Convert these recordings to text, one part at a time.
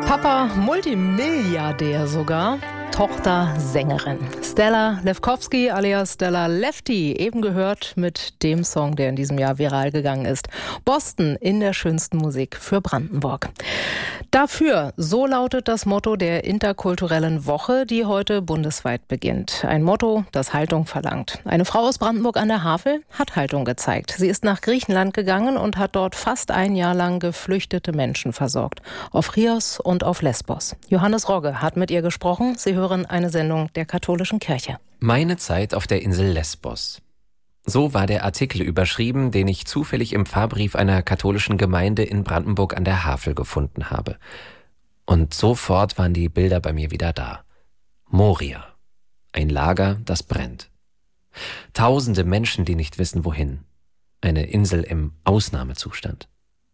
Papa Multimilliardär sogar, Tochter Sängerin. Stella Lefkowski alias Stella Lefty, eben gehört mit dem Song, der in diesem Jahr viral gegangen ist. Boston in der schönsten Musik für Brandenburg. Dafür, so lautet das Motto der interkulturellen Woche, die heute bundesweit beginnt. Ein Motto, das Haltung verlangt. Eine Frau aus Brandenburg an der Havel hat Haltung gezeigt. Sie ist nach Griechenland gegangen und hat dort fast ein Jahr lang geflüchtete Menschen versorgt. Auf Chios und auf Lesbos. Johannes Rogge hat mit ihr gesprochen. Sie hören eine Sendung der katholischen Kirche. Meine Zeit auf der Insel Lesbos. So war der Artikel überschrieben, den ich zufällig im Pfarrbrief einer katholischen Gemeinde in Brandenburg an der Havel gefunden habe. Und sofort waren die Bilder bei mir wieder da. Moria. Ein Lager, das brennt. Tausende Menschen, die nicht wissen, wohin. Eine Insel im Ausnahmezustand.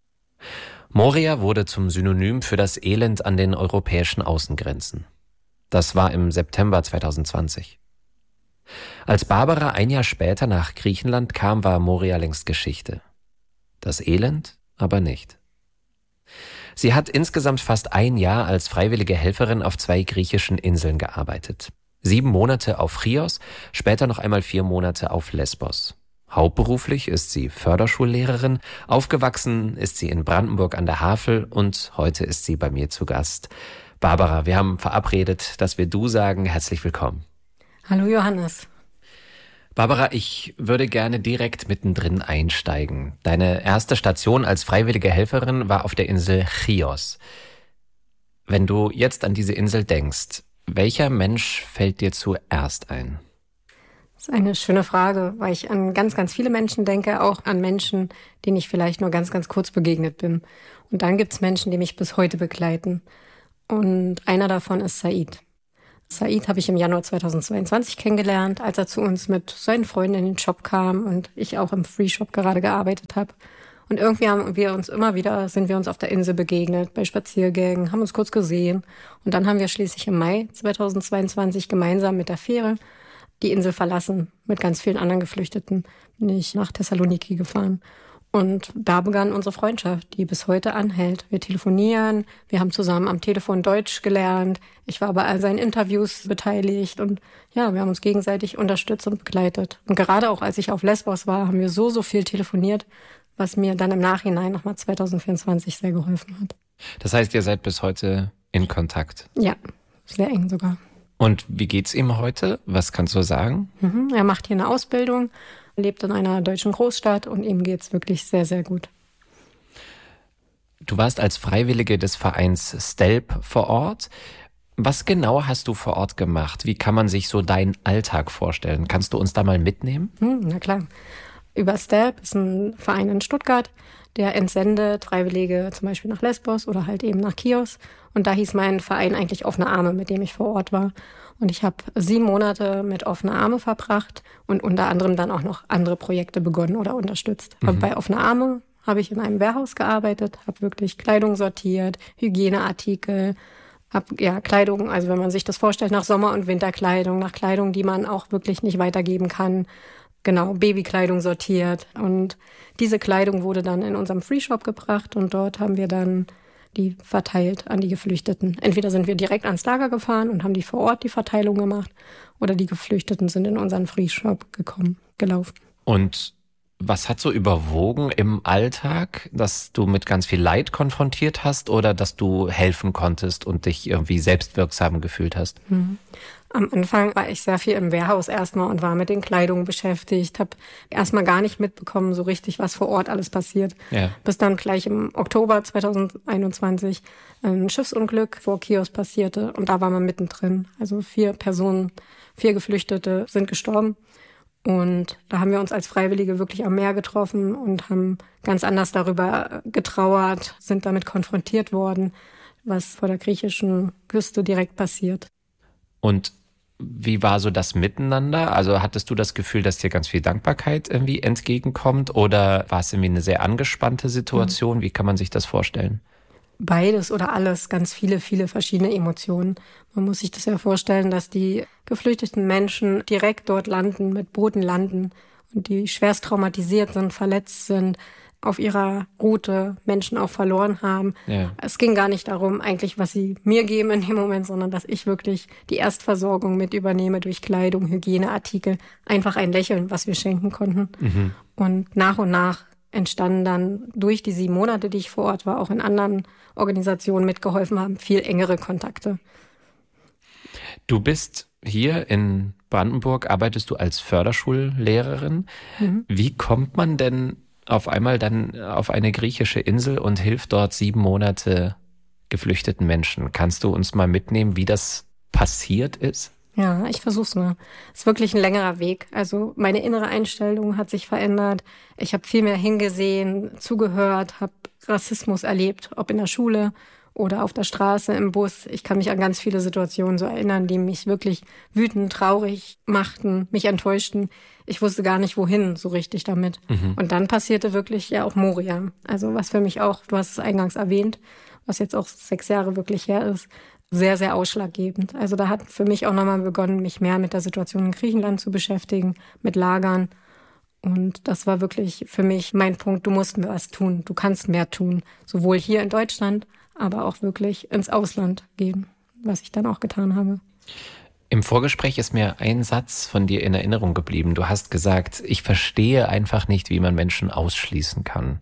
Moria wurde zum Synonym für das Elend an den europäischen Außengrenzen. Das war im September 2020. Als Barbara ein Jahr später nach Griechenland kam, war Moria längst Geschichte. Das Elend aber nicht. Sie hat insgesamt fast ein Jahr als freiwillige Helferin auf 2 griechischen Inseln gearbeitet. 7 Monate auf Chios, später noch einmal 4 Monate auf Lesbos. Hauptberuflich ist sie Förderschullehrerin, aufgewachsen ist sie in Brandenburg an der Havel und heute ist sie bei mir zu Gast. Barbara, wir haben verabredet, dass wir du sagen. Herzlich willkommen. Hallo Johannes. Barbara, ich würde gerne direkt mittendrin einsteigen. Deine erste Station als freiwillige Helferin war auf der Insel Chios. Wenn du jetzt an diese Insel denkst, welcher Mensch fällt dir zuerst ein? Das ist eine schöne Frage, weil ich an ganz, ganz viele Menschen denke, auch an Menschen, denen ich vielleicht nur ganz, ganz kurz begegnet bin. Und dann gibt es Menschen, die mich bis heute begleiten. Und einer davon ist Said. Said habe ich im Januar 2022 kennengelernt, als er zu uns mit seinen Freunden in den Shop kam und ich auch im Free Shop gerade gearbeitet habe. Und irgendwie sind wir uns auf der Insel begegnet, bei Spaziergängen, haben uns kurz gesehen. Und dann haben wir schließlich im Mai 2022 gemeinsam mit der Fähre die Insel verlassen. Mit ganz vielen anderen Geflüchteten bin ich nach Thessaloniki gefahren. Und da begann unsere Freundschaft, die bis heute anhält. Wir telefonieren, wir haben zusammen am Telefon Deutsch gelernt. Ich war bei all seinen Interviews beteiligt und ja, wir haben uns gegenseitig unterstützt und begleitet. Und gerade auch als ich auf Lesbos war, haben wir so viel telefoniert, was mir dann im Nachhinein nochmal 2024 sehr geholfen hat. Das heißt, ihr seid bis heute in Kontakt? Ja, sehr eng sogar. Und wie geht's ihm heute? Was kannst du sagen? Er macht hier eine Ausbildung, lebt in einer deutschen Großstadt und ihm geht's wirklich sehr, sehr gut. Du warst als Freiwillige des Vereins STELP vor Ort. Was genau hast du vor Ort gemacht? Wie kann man sich so deinen Alltag vorstellen? Kannst du uns da mal mitnehmen? Na klar. Über STELP ist ein Verein in Stuttgart, der entsendet Freiwillige zum Beispiel nach Lesbos oder halt eben nach Chios. Und da hieß mein Verein eigentlich Offene Arme, mit dem ich vor Ort war. Und ich habe 7 Monate mit Offene Arme verbracht und unter anderem dann auch noch andere Projekte begonnen oder unterstützt. Aber bei Offene Arme habe ich in einem Warehouse gearbeitet, habe wirklich Kleidung sortiert, Hygieneartikel, habe Kleidung, also wenn man sich das vorstellt, nach Sommer- und Winterkleidung, nach Kleidung, die man auch wirklich nicht weitergeben kann. Genau, Babykleidung sortiert. Und diese Kleidung wurde dann in unserem Free Shop gebracht und dort haben wir dann die verteilt an die Geflüchteten. Entweder sind wir direkt ans Lager gefahren und haben die vor Ort die Verteilung gemacht oder die Geflüchteten sind in unseren Free Shop gelaufen. Und was hat so überwogen im Alltag, dass du mit ganz viel Leid konfrontiert hast oder dass du helfen konntest und dich irgendwie selbstwirksam gefühlt hast? Am Anfang war ich sehr viel im Warehouse erstmal und war mit den Kleidungen beschäftigt, habe erstmal gar nicht mitbekommen so richtig, was vor Ort alles passiert. Ja. Bis dann gleich im Oktober 2021 ein Schiffsunglück vor Chios passierte und da war man mittendrin. Also 4 Personen, 4 Geflüchtete sind gestorben. Und da haben wir uns als Freiwillige wirklich am Meer getroffen und haben ganz anders darüber getrauert, sind damit konfrontiert worden, was vor der griechischen Küste direkt passiert. Und wie war so das Miteinander? Also hattest du das Gefühl, dass dir ganz viel Dankbarkeit irgendwie entgegenkommt oder war es irgendwie eine sehr angespannte Situation? Wie kann man sich das vorstellen? Beides oder alles, ganz viele verschiedene Emotionen. Man muss sich das ja vorstellen, dass die geflüchteten Menschen direkt dort landen, mit Booten landen und die schwerst traumatisiert sind, verletzt sind, auf ihrer Route Menschen auch verloren haben. Ja. Es ging gar nicht darum, eigentlich, was sie mir geben in dem Moment, sondern dass ich wirklich die Erstversorgung mit übernehme durch Kleidung, Hygieneartikel, einfach ein Lächeln, was wir schenken konnten. Mhm. Und nach entstanden dann durch die 7 Monate, die ich vor Ort war, auch in anderen Organisationen mitgeholfen haben, viel engere Kontakte. Du bist hier in Brandenburg, arbeitest du als Förderschullehrerin. Mhm. Wie kommt man denn auf einmal dann auf eine griechische Insel und hilft dort 7 Monate geflüchteten Menschen? Kannst du uns mal mitnehmen, wie das passiert ist? Ja, ich versuch's mal. Es ist wirklich ein längerer Weg. Also meine innere Einstellung hat sich verändert. Ich habe viel mehr hingesehen, zugehört, habe Rassismus erlebt, ob in der Schule oder auf der Straße, im Bus. Ich kann mich an ganz viele Situationen so erinnern, die mich wirklich wütend, traurig machten, mich enttäuschten. Ich wusste gar nicht, wohin so richtig damit. Mhm. Und dann passierte wirklich ja auch Moria. Also was für mich auch, du hast es eingangs erwähnt, was jetzt auch 6 Jahre wirklich her ist, sehr, sehr ausschlaggebend. Also da hat für mich auch nochmal begonnen, mich mehr mit der Situation in Griechenland zu beschäftigen, mit Lagern. Und das war wirklich für mich mein Punkt, du musst mir was tun, du kannst mehr tun. Sowohl hier in Deutschland, aber auch wirklich ins Ausland gehen, was ich dann auch getan habe. Im Vorgespräch ist mir ein Satz von dir in Erinnerung geblieben. Du hast gesagt, ich verstehe einfach nicht, wie man Menschen ausschließen kann.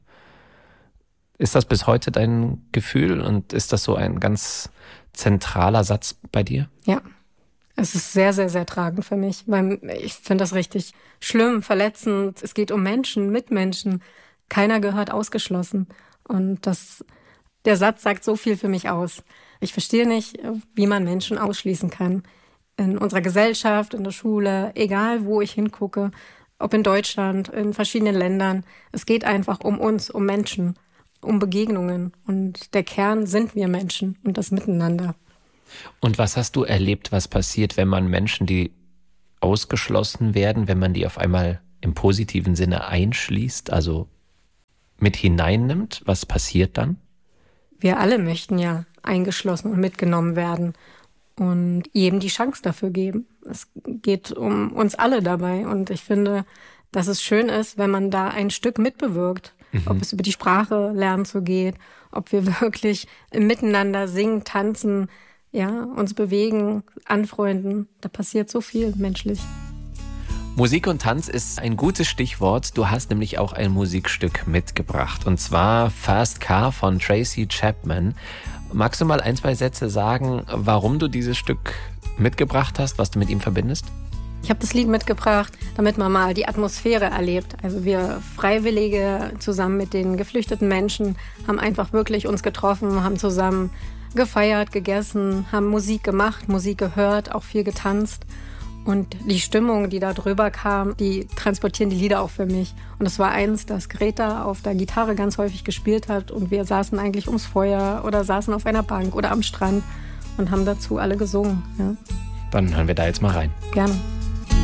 Ist das bis heute dein Gefühl und ist das so ein ganz zentraler Satz bei dir? Ja, es ist sehr, sehr, sehr tragend für mich, weil ich finde das richtig schlimm, verletzend. Es geht um Menschen, Mitmenschen. Keiner gehört ausgeschlossen. Und der Satz sagt so viel für mich aus. Ich verstehe nicht, wie man Menschen ausschließen kann. In unserer Gesellschaft, in der Schule, egal wo ich hingucke, ob in Deutschland, in verschiedenen Ländern. Es geht einfach um uns, um Menschen, um Begegnungen. Und der Kern sind wir Menschen und das Miteinander. Und was hast du erlebt, was passiert, wenn man Menschen, die ausgeschlossen werden, wenn man die auf einmal im positiven Sinne einschließt, also mit hineinnimmt? Was passiert dann? Wir alle möchten ja eingeschlossen und mitgenommen werden und jedem die Chance dafür geben. Es geht um uns alle dabei und ich finde, dass es schön ist, wenn man da ein Stück mitbewirkt. Mhm. Ob es über die Sprache lernen so geht, ob wir wirklich im Miteinander singen, tanzen, ja, uns bewegen, anfreunden. Da passiert so viel menschlich. Musik und Tanz ist ein gutes Stichwort. Du hast nämlich auch ein Musikstück mitgebracht. Und zwar Fast Car von Tracy Chapman. Magst du mal 1, 2 Sätze sagen, warum du dieses Stück mitgebracht hast, was du mit ihm verbindest? Ich habe das Lied mitgebracht, damit man mal die Atmosphäre erlebt. Also wir Freiwillige zusammen mit den geflüchteten Menschen haben einfach wirklich uns getroffen, haben zusammen gefeiert, gegessen, haben Musik gemacht, Musik gehört, auch viel getanzt. Und die Stimmung, die da drüber kam, die transportieren die Lieder auch für mich. Und es war eins, das Greta auf der Gitarre ganz häufig gespielt hat. Und wir saßen eigentlich ums Feuer oder saßen auf einer Bank oder am Strand und haben dazu alle gesungen. Ja. Dann hören wir da jetzt mal rein. Gerne.